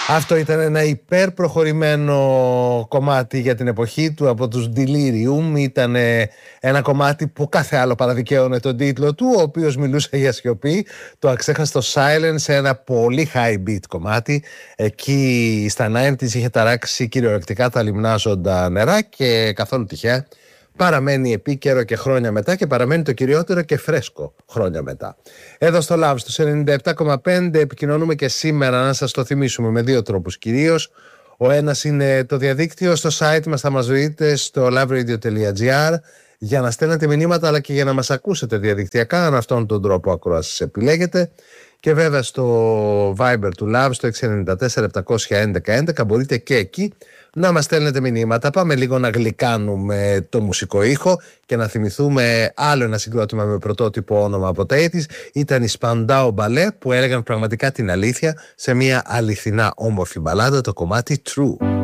Αυτό ήταν ένα υπερπροχωρημένο κομμάτι για την εποχή του από τους Delirium. Ήταν ένα κομμάτι που κάθε άλλο παραδικαίωνε τον τίτλο του, ο οποίος μιλούσε για σιωπή. Το αξέχαστο Silence, ένα πολύ high beat κομμάτι. Εκεί στα 90's είχε ταράξει κυριολεκτικά τα λιμνάζοντα νερά και καθόλου τυχαία παραμένει επίκαιρο και χρόνια μετά και παραμένει το κυριότερο και φρέσκο χρόνια μετά. Εδώ στο Love στους 97,5 επικοινωνούμε και σήμερα, να σας το θυμίσουμε, με δύο τρόπους κυρίως. Ο ένας είναι το διαδίκτυο, στο site μας θα μας βρείτε στο loveradio.gr για να στέλνετε μηνύματα αλλά και για να μας ακούσετε διαδικτυακά, αν αυτόν τον τρόπο ακροάσεις επιλέγετε. Και βέβαια στο Viber του Love στο 694-711-11 μπορείτε και εκεί να μας στέλνετε μηνύματα. Πάμε λίγο να γλυκάνουμε το μουσικό ήχο και να θυμηθούμε άλλο ένα συγκρότημα με πρωτότυπο όνομα από τα 80's. Ήταν οι Spandau Ballet που έλεγαν πραγματικά την αλήθεια σε μια αληθινά όμορφη μπαλάντα, το κομμάτι True.